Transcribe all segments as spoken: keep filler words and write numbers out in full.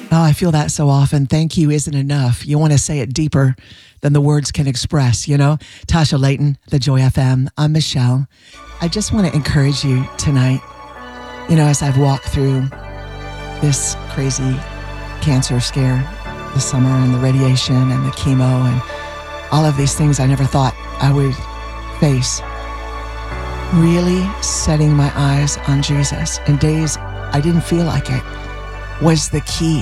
Oh, I feel that so often. Thank you isn't enough. You want to say it deeper than the words can express, you know? Tasha Layton, The Joy F M. I'm Michelle. I just want to encourage you tonight, you know, as I've walked through this crazy cancer scare this summer and the radiation and the chemo and all of these things I never thought I would face. Really setting my eyes on Jesus in days I didn't feel like it was the key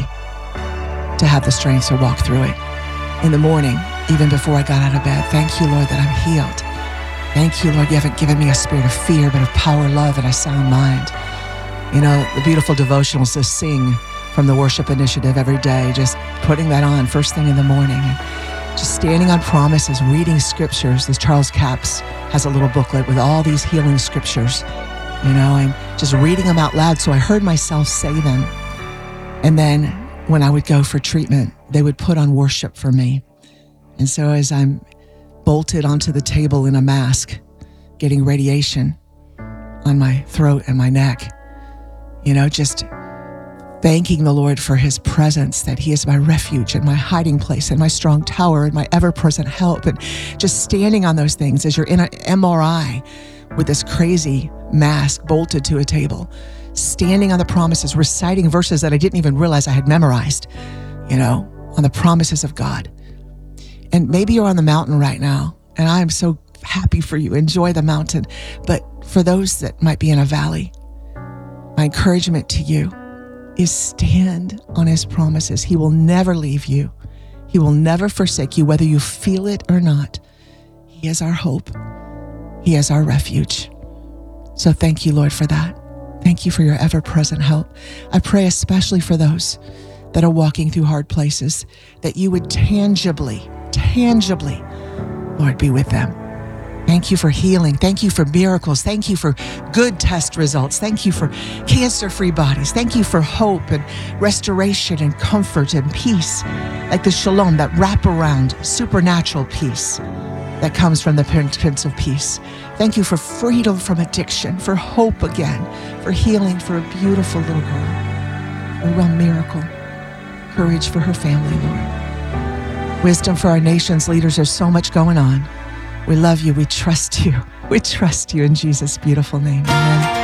to have the strength to walk through it. In the morning, even before I got out of bed, thank you, Lord, that I'm healed. Thank you, Lord, you haven't given me a spirit of fear, but of power, love, and a sound mind. You know, the beautiful devotionals to sing from the Worship Initiative every day, just putting that on first thing in the morning. And just standing on promises, reading scriptures. This Charles Capps has a little booklet with all these healing scriptures, you know, and just reading them out loud. So I heard myself say them. And then when I would go for treatment, they would put on worship for me. And so as I'm bolted onto the table in a mask, getting radiation on my throat and my neck, you know, just thanking the Lord for his presence, that he is my refuge and my hiding place and my strong tower and my ever-present help. And just standing on those things as you're in an M R I with this crazy mask bolted to a table, standing on the promises, reciting verses that I didn't even realize I had memorized, you know, on the promises of God. And maybe you're on the mountain right now, and I'm so happy for you. Enjoy the mountain. But for those that might be in a valley, my encouragement to you is stand on his promises. He will never leave you. He will never forsake you, whether you feel it or not. He is our hope. He is our refuge. So thank you, Lord, for that. Thank you for your ever-present help. I pray especially for those that are walking through hard places, that you would tangibly, tangibly, Lord, be with them. Thank you for healing. Thank you for miracles. Thank you for good test results. Thank you for cancer-free bodies. Thank you for hope and restoration and comfort and peace, like the shalom, that wraparound supernatural peace that comes from the Prince of Peace. Thank you for freedom from addiction, for hope again, for healing for a beautiful little girl, a real miracle, courage for her family, Lord. Wisdom for our nation's leaders. There's so much going on. We love you. We trust you. We trust you in Jesus' beautiful name. Amen.